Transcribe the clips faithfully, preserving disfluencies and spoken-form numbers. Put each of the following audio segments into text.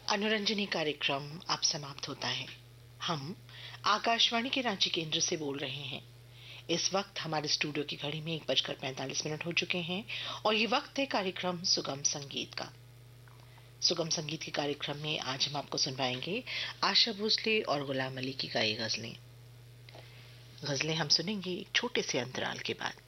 अनुरंजनी कार्यक्रम अब समाप्त होता है। हम आकाशवाणी के रांची केंद्र से बोल रहे हैं। इस वक्त हमारे स्टूडियो की घड़ी में एक बजकर पैंतालीस मिनट हो चुके हैं और ये वक्त है कार्यक्रम सुगम संगीत का। सुगम संगीत के कार्यक्रम में आज हम आपको सुनवाएंगे आशा भोसले और गुलाम अली की गाई गजलें। गजलें हम सुनेंगे एक छोटे से अंतराल के बाद।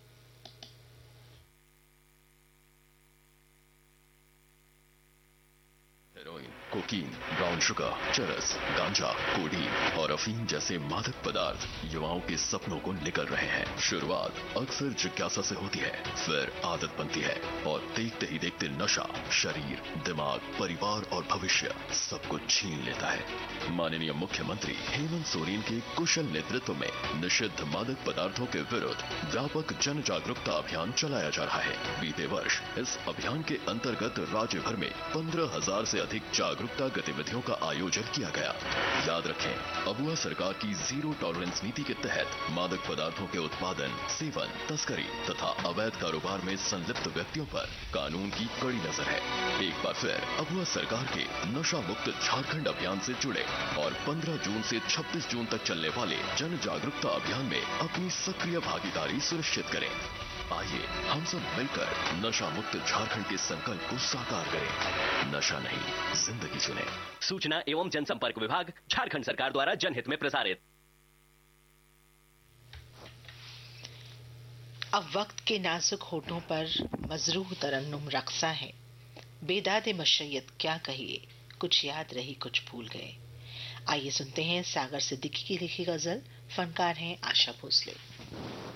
हेरोइन, कोकीन, ब्राउन शुगर, चरस, गांजा, कोडीन और अफीम जैसे मादक पदार्थ युवाओं के सपनों को निकल रहे हैं। शुरुआत अक्सर जिज्ञासा से होती है, फिर आदत बनती है और देखते ही देखते नशा शरीर, दिमाग, परिवार और भविष्य सब कुछ छीन लेता है। माननीय मुख्यमंत्री हेमंत सोरेन के कुशल नेतृत्व में निषिद्ध मादक पदार्थों के विरुद्ध व्यापक जन जागरूकता अभियान चलाया जा रहा है। बीते वर्ष इस अभियान के अंतर्गत राज्य भर में पंद्रह हजार से अधिक जागरूकता गतिविधियों का आयोजन किया गया। याद रखें, अबुआ सरकार की जीरो टॉलरेंस नीति के तहत मादक पदार्थों के उत्पादन, सेवन, तस्करी तथा अवैध कारोबार में संलिप्त व्यक्तियों पर कानून की कड़ी नजर है। एक बार फिर अबुआ सरकार के नशा मुक्त झारखंड अभियान से जुड़े और पंद्रह जून से छब्बीस जून तक चलने वाले जन जागरूकता अभियान में अपनी सक्रिय भागीदारी सुनिश्चित करें। आइए हम सब मिलकर नशा मुक्त झारखंड के संकल्प को साकार करें। नशा नहीं, जिंदगी चुने। सूचना एवं जनसंपर्क विभाग, झारखंड सरकार द्वारा जनहित में प्रसारित। अब वक्त के नाजुक होठों पर मजरूह तरन्नुम रक्सा है। बेदादे मशय्यत क्या कहिए, कुछ याद रही कुछ भूल गए। आइए सुनते हैं सागर सिद्दीकी की लिखी गजल। फनकार हैं आशा भोसले।